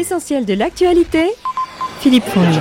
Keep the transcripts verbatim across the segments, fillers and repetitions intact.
L'essentiel de l'actualité, Philippe Fournier.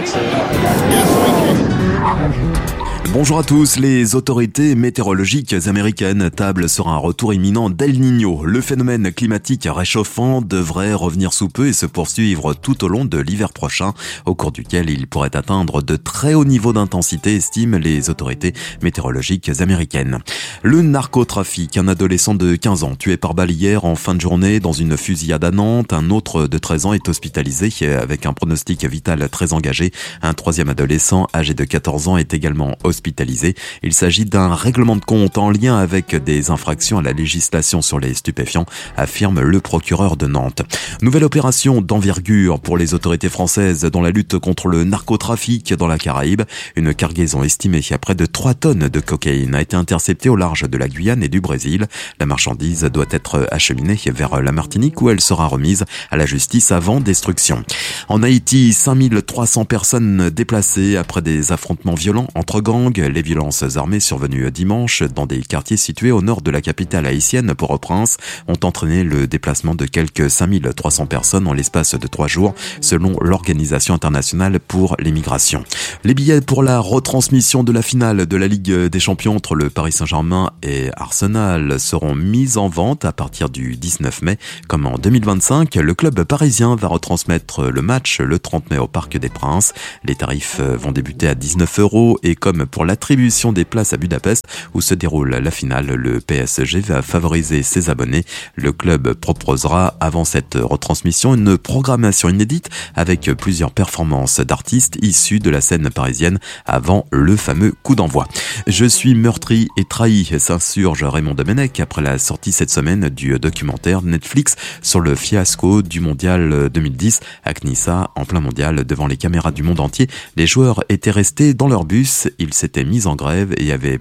Bonjour à tous, les autorités météorologiques américaines tablent sur un retour imminent d'El Niño. Le phénomène climatique réchauffant devrait revenir sous peu et se poursuivre tout au long de l'hiver prochain, au cours duquel il pourrait atteindre de très hauts niveaux d'intensité, estiment les autorités météorologiques américaines. Le narcotrafic, un adolescent de quinze ans tué par balle hier en fin de journée dans une fusillade à Nantes. Un autre de treize ans est hospitalisé avec un pronostic vital très engagé. Un troisième adolescent âgé de quatorze ans est également hospitalisé. Hospitalisé. Il s'agit d'un règlement de compte en lien avec des infractions à la législation sur les stupéfiants, affirme le procureur de Nantes. Nouvelle opération d'envergure pour les autorités françaises dans la lutte contre le narcotrafic dans la Caraïbe. Une cargaison estimée à près de trois tonnes de cocaïne a été interceptée au large de la Guyane et du Brésil. La marchandise doit être acheminée vers la Martinique où elle sera remise à la justice avant destruction. En Haïti, cinq mille trois cents personnes déplacées après des affrontements violents entre gangs. Les violences armées survenues dimanche dans des quartiers situés au nord de la capitale haïtienne, Port-au-Prince, ont entraîné le déplacement de quelques cinq mille trois cents personnes en l'espace de trois jours, selon l'Organisation internationale pour les migrations. Les billets pour la retransmission de la finale de la Ligue des Champions entre le Paris Saint-Germain et Arsenal seront mis en vente à partir du dix-neuf mai. Comme en deux mille vingt-cinq, le club parisien va retransmettre le match le trente mai au Parc des Princes. Les tarifs vont débuter à dix-neuf euros et comme pour l'attribution des places à Budapest où se déroule la finale, le P S G va favoriser ses abonnés. Le club proposera avant cette retransmission une programmation inédite avec plusieurs performances d'artistes issus de la scène parisienne avant le fameux coup d'envoi. Je suis meurtri et trahi, s'insurge Raymond Domenech après la sortie cette semaine du documentaire Netflix sur le fiasco du mondial deux mille dix à Knissa, en plein mondial devant les caméras du monde entier. Les joueurs étaient restés dans leur bus, ils s'étaient mis en grève et avaient...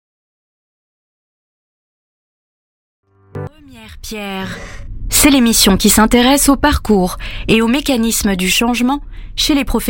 Première pierre, c'est l'émission qui s'intéresse au parcours et aux mécanismes du changement chez les professionnels.